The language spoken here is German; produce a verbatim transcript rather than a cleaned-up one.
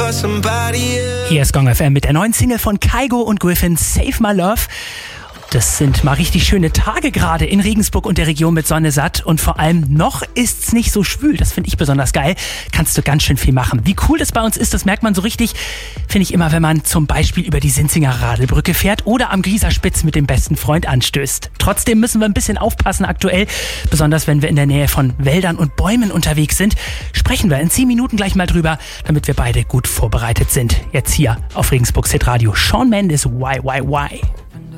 Hier ist Gong F M mit der neuen Single von Kygo und Griffin, Save My Love. Das sind mal richtig schöne Tage gerade in Regensburg und der Region mit Sonne satt. Und vor allem noch ist's nicht so schwül. Das finde ich besonders geil. Kannst du ganz schön viel machen. Wie cool das bei uns ist, das merkt man so richtig, finde ich immer, wenn man zum Beispiel über die Sinzinger Radelbrücke fährt oder am Grieserspitz mit dem besten Freund anstößt. Trotzdem müssen wir ein bisschen aufpassen aktuell. Besonders wenn wir in der Nähe von Wäldern und Bäumen unterwegs sind. Sprechen wir in zehn Minuten gleich mal drüber, damit wir beide gut vorbereitet sind. Jetzt hier auf Regensburgs Hitradio. Shawn Mendes, Why, Why, Why.